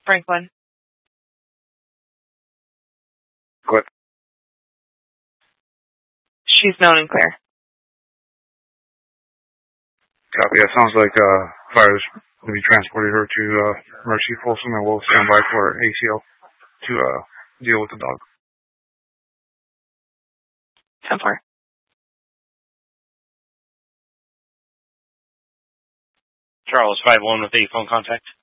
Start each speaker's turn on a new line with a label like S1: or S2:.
S1: Franklin.
S2: What?
S1: She's known and clear.
S2: Copy. It sounds like fires will be transported her to Mercy Folsom, and we'll stand by for ACL to deal with the dog.
S1: 10-4.
S3: Charles, 5-1 with a phone contact.